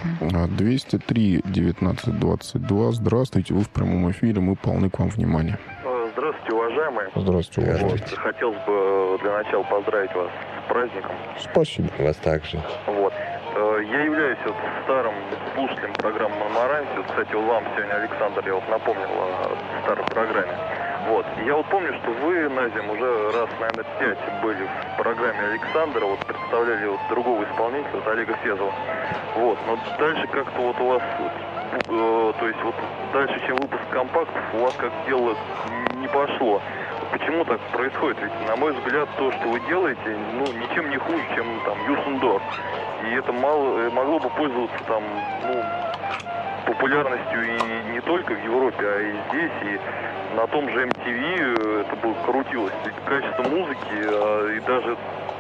203-19-22. Здравствуйте, вы в прямом эфире, мы полны к вам внимания. Здравствуйте, уважаемые. Здравствуйте, уважаемые. Хотелось бы для начала поздравить вас с праздником. Спасибо. Вас также. Вот. Я являюсь старым слушателем программы «Монмаранси». Кстати, вам сегодня, Александр, я напомнил о старой программе. Вот. Я помню, что вы, Назим, уже раз, наверное, 5 были в программе Александра, представляли другого исполнителя, Олега Фезова. Вот. Но дальше как-то у вас, то есть дальше, чем выпуск компактов, у вас как дело не пошло. Почему так происходит? Ведь, на мой взгляд, то, что вы делаете, ничем не хуже, чем Юсендорф. И это могло бы пользоваться популярностью и не только в Европе, а и здесь, и на том же MTV это бы крутилось. Ведь качество музыки и даже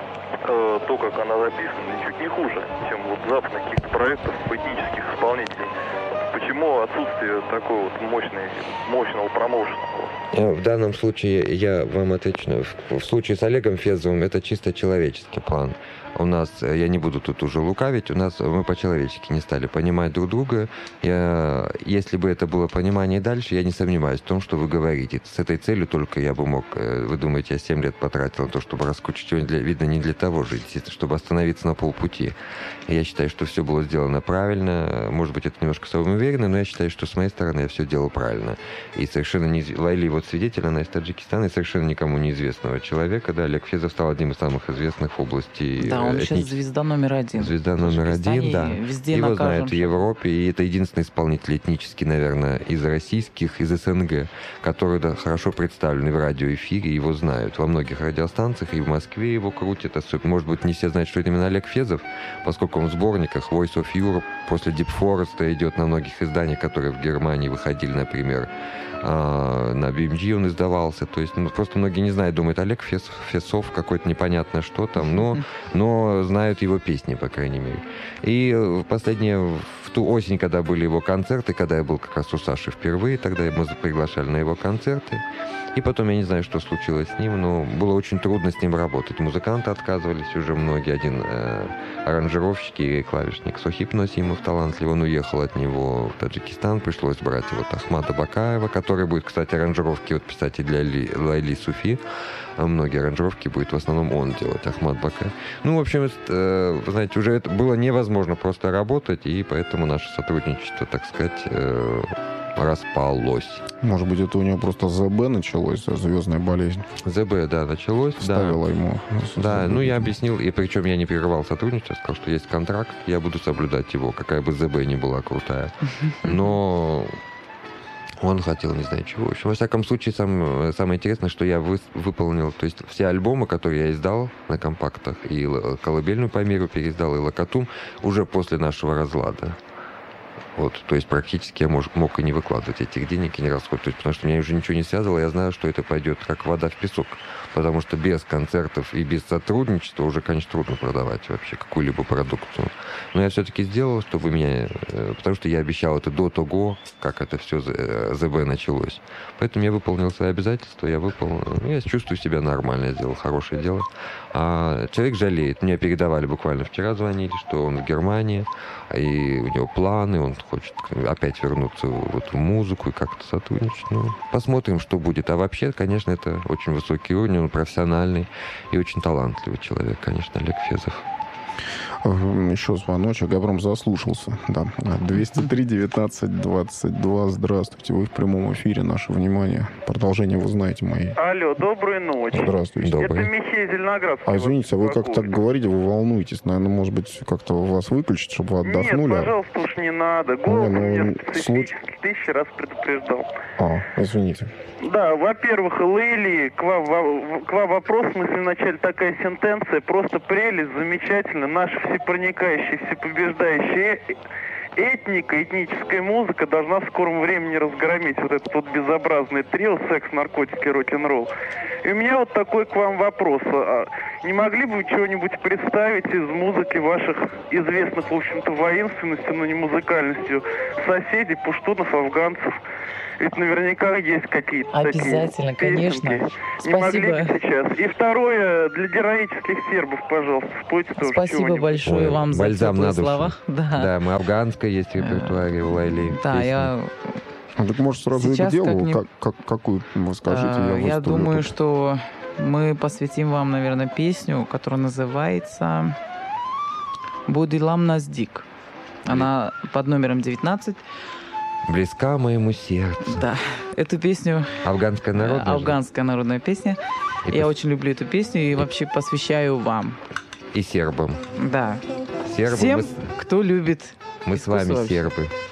то, как она записана, ничуть не хуже, чем западных каких-то проектов этнических исполнителей. Почему отсутствие такого мощного промоушена? В данном случае я вам отвечу. В случае с Олегом Фезовым это чисто человеческий план. У нас, я не буду тут уже лукавить, мы по-человечески не стали понимать друг друга. Если бы это было понимание дальше, я не сомневаюсь в том, что вы говорите. С этой целью только я бы мог, вы думаете, я 7 лет потратил на то, чтобы раскручивать его, видно, не для того же, чтобы остановиться на полпути. Я считаю, что все было сделано правильно. Может быть, это немножко самоуверенно, но я считаю, что с моей стороны я все делал правильно. И совершенно Лайли свидетель, она из Таджикистана, и совершенно никому неизвестного человека. Да, Олег Фезов стал одним из самых известных в области. Да, он сейчас звезда номер один. Звезда номер один, да. Везде его знают в Европе, и это единственный исполнитель этнический, наверное, из российских, из СНГ, который хорошо представлен в радиоэфире, его знают. Во многих радиостанциях, и в Москве его крутят. Может быть, не все знают, что это именно Олег Фезов, поскольку он в сборниках Voice of Europe после Deep Forest идет на многих изданиях, которые в Германии выходили, например, на BMG он издавался. То есть просто многие не знают, думают, Олег Фесов какой-то непонятно что там, но знают его песни, по крайней мере. И в ту осень, когда были его концерты, когда я был как раз у Саши впервые, тогда мы приглашали на его концерты. И потом я не знаю, что случилось с ним, но было очень трудно с ним работать. Музыканты отказывались уже многие. Один аранжировщик и клавишник Сохип Носимов талантливый, он уехал от него в Таджикистан. Пришлось брать Ахмада Бакаева, который будет, кстати, аранжировки писать и для Лайли Суфи. Многие аранжировки будет в основном он делать, Ахмад Бакаев. В общем, вы знаете, уже это было невозможно просто работать, и поэтому наше сотрудничество, так сказать, распалось. Может быть, это у него просто ЗБ началось, звездная болезнь. ЗБ, да, началось. Ставила ему. Да, я объяснил, и причем я не прерывал сотрудничество, сказал, что есть контракт, я буду соблюдать его, какая бы ЗБ ни была крутая. Но он хотел не знаю чего. В общем, во всяком случае, самое интересное, что я выполнил, то есть все альбомы, которые я издал на компактах, и «Колыбельную по миру» переиздал, и «Локотум» уже после нашего разлада. То есть практически я мог и не выкладывать этих денег и не расходовать, потому что меня уже ничего не связывало, я знаю, что это пойдет как вода в песок, потому что без концертов и без сотрудничества уже, конечно, трудно продавать вообще какую-либо продукцию. Но я все-таки сделал, чтобы потому что я обещал это до того, как это все ЗБ началось. Поэтому я выполнил свои обязательства, я чувствую себя нормально, я сделал хорошее дело. А человек жалеет. Мне передавали, буквально вчера звонили, что он в Германии, и у него планы, он хочет опять вернуться в музыку и как-то сотрудничать. Посмотрим, что будет. А вообще, конечно, это очень высокий уровень, он профессиональный и очень талантливый человек, конечно, Олег Фезов. Еще звоночек. Габром заслушался. Да. 203-19-22. Здравствуйте. Вы в прямом эфире. Наше внимание. Продолжение вы знаете мои. Алло, доброй ночи. Здравствуйте. Это Михей Зеленоградский. Извините, вы как так говорите, вы волнуетесь. Наверное, может быть, как-то вас выключить, чтобы вы отдохнули? Нет, пожалуйста, уж не надо. Голос мне специфический, 1000 раз предупреждал. Извините. Да, во-первых, Лейли, к вам вопрос, в смысле, вначале такая сентенция, просто прелесть, замечательно, наша всепроникающая, всепобеждающая этническая музыка должна в скором времени разгромить этот безобразный трио секс, наркотики, рок-н-ролл. И у меня такой к вам вопрос. Не могли бы вы чего-нибудь представить из музыки ваших известных, в общем-то, воинственностью, но не музыкальностью соседей, пуштунов, афганцев? Ведь наверняка есть какие-то Обязательно, такие конечно. песенки. Не могли Спасибо. бы сейчас. И второе, для героических сербов, пожалуйста, спойте тоже Спасибо чего-нибудь. большое Ой, вам за бальзам теплые на душу. слова. Да, мы афганская есть в репертуаре у Лайли. Да, песня. я Так может сразу и к Сейчас делу? как-нибудь- Какую вы скажите? я выступлю думаю, тут. что мы посвятим вам, наверное, песню, которая называется «Будилам Наздик». Она под номером 19. Близка моему сердцу. Да, эту песню, Афганская народная. же? афганская народная песня. И Я пос- очень люблю эту песню и вообще посвящаю вам. И сербам. Да. Сербы, Всем, кто любит мы с вами искусство вообще. сербы.